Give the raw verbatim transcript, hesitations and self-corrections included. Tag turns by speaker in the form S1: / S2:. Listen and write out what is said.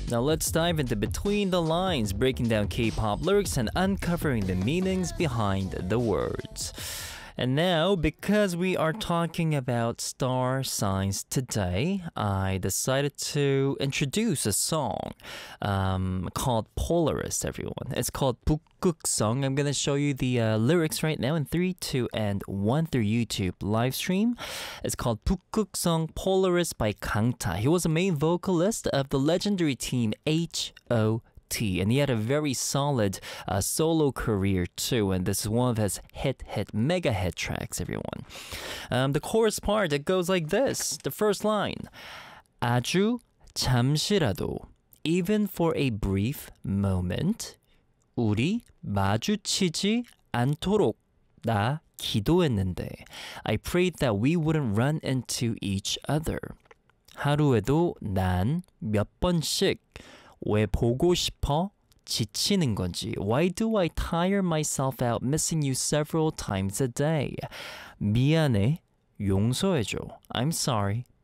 S1: Now let's dive into Between the Lines, breaking down K-pop lyrics and uncovering the meanings behind the words. And now, because we are talking about star signs today, I decided to introduce a song um, called Polaris, everyone. It's called 북극성. I'm going to show you the uh, lyrics right now in three, two, and one through YouTube live stream. It's called 북극성 Polaris by Kangta. He was a main vocalist of the legendary team H O T, and he had a very solid uh, solo career too, and this is one of his hit hit mega hit tracks, everyone. Um, the chorus part, it goes like this. The first line, 아주 잠시라도, even for a brief moment, 우리 마주치지 않도록 나 기도했는데, I prayed that we wouldn't run into each other. 하루에도 난 몇 번씩 왜 보고 싶어? 지치는 건지. Why do I tire myself out missing you several times a day? 미안해. 용서해줘. I'm sorry.